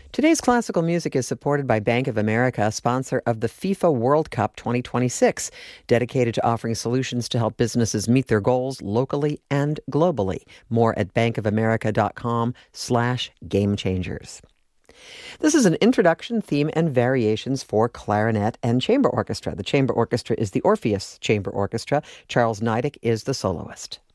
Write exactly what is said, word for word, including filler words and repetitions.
Today's classical music is supported by Bank of America, a sponsor of the FIFA World Cup twenty twenty-six, dedicated to offering solutions to help businesses meet their goals locally and globally. More at bankofamerica.com slash game changers. This is an introduction, theme, and variations for clarinet and chamber orchestra. The chamber orchestra is the Orpheus Chamber Orchestra. Charles Niedek is the soloist.